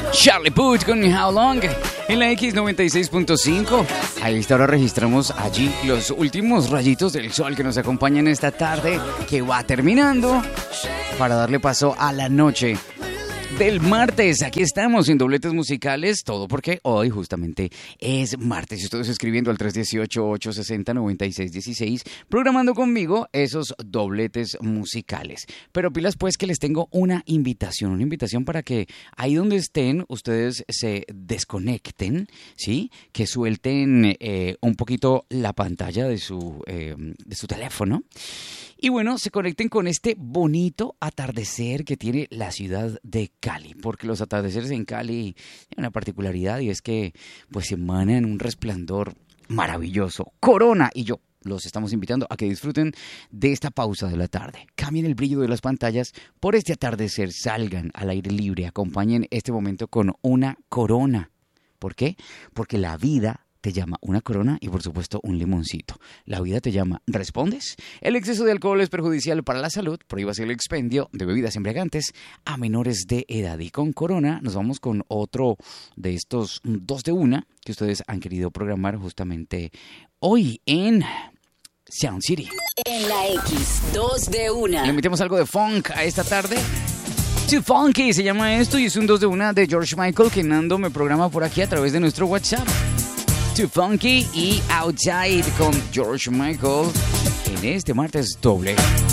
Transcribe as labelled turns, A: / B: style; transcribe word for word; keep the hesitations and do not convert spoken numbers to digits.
A: Charlie Puth con How Long en la X noventa y seis punto cinco. A esta hora registramos allí los últimos rayitos del sol que nos acompañan esta tarde que va terminando para darle paso a la noche del martes. Aquí estamos en Dobletes Musicales, todo porque hoy justamente es martes. Estoy escribiendo al tres uno ocho, ocho seis cero, nueve seis uno seis, programando conmigo esos dobletes musicales. Pero pilas pues que les tengo una invitación, una invitación para que ahí donde estén ustedes se desconecten, ¿sí? Que suelten eh, un poquito la pantalla de su, eh, de su teléfono. Y bueno, se conecten con este bonito atardecer que tiene la ciudad de Cali, porque los atardeceres en Cali tienen una particularidad y es que pues emanan un resplandor maravilloso. Corona y yo los estamos invitando a que disfruten de esta pausa de la tarde. Cambien el brillo de las pantallas por este atardecer, salgan al aire libre, acompañen este momento con una corona. ¿Por qué? Porque la vida te llama una corona y por supuesto un limoncito. La vida te llama, ¿respondes? El exceso de alcohol es perjudicial para la salud. Prohíbase el expendio de bebidas embriagantes a menores de edad. Y con Corona nos vamos con otro de estos dos de una que ustedes han querido programar justamente hoy en Sound City.
B: En la X, dos de una.
A: Le metemos algo de funk a esta tarde. Too Funky se llama esto y es un dos de una de George Michael que Nando me programa por aquí a través de nuestro WhatsApp. Too Funky y Outside con George Michael en este martes doble.